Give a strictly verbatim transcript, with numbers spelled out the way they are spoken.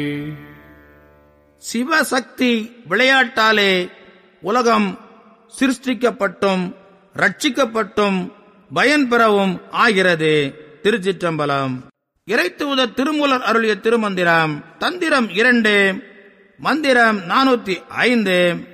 சிவசக்தி விளையாட்டாலே உலகம் சிருஷ்டிக்கப்பட்டும் ரட்சிக்கப்பட்டும் பயன் பெறவும் ஆகிறது. திருச்சிற்றம்பலம். இறைத்தூத திருமூலர் அருளிய திருமந்திரம். தந்திரம் இரண்டு, மந்திரம் நானூத்தி ஐந்து.